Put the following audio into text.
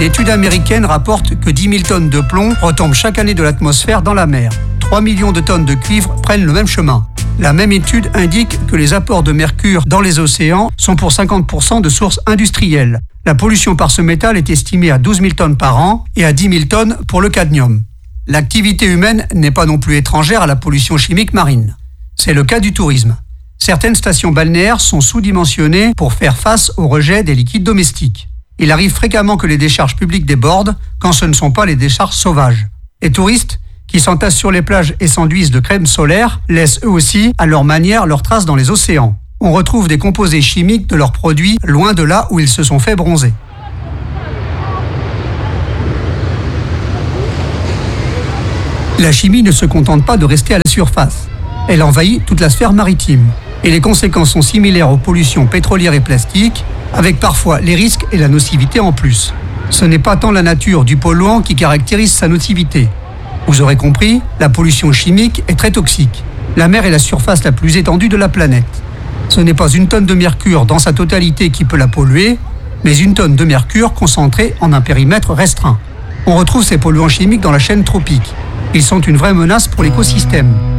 L'étude américaine rapporte que 10 000 tonnes de plomb retombent chaque année de l'atmosphère dans la mer. 3 millions de tonnes de cuivre prennent le même chemin. La même étude indique que les apports de mercure dans les océans sont pour 50% de sources industrielles. La pollution par ce métal est estimée à 12 000 tonnes par an et à 10 000 tonnes pour le cadmium. L'activité humaine n'est pas non plus étrangère à la pollution chimique marine. C'est le cas du tourisme. Certaines stations balnéaires sont sous-dimensionnées pour faire face au rejet des liquides domestiques. Il arrive fréquemment que les décharges publiques débordent quand ce ne sont pas les décharges sauvages. Les touristes qui s'entassent sur les plages et s'enduisent de crème solaire laissent eux aussi, à leur manière, leurs traces dans les océans. On retrouve des composés chimiques de leurs produits loin de là où ils se sont fait bronzer. La chimie ne se contente pas de rester à la surface. Elle envahit toute la sphère maritime. Et les conséquences sont similaires aux pollutions pétrolières et plastiques, avec parfois les risques et la nocivité en plus. Ce n'est pas tant la nature du polluant qui caractérise sa nocivité. Vous aurez compris, la pollution chimique est très toxique. La mer est la surface la plus étendue de la planète. Ce n'est pas une tonne de mercure dans sa totalité qui peut la polluer, mais une tonne de mercure concentrée en un périmètre restreint. On retrouve ces polluants chimiques dans la chaîne tropique. Ils sont une vraie menace pour l'écosystème.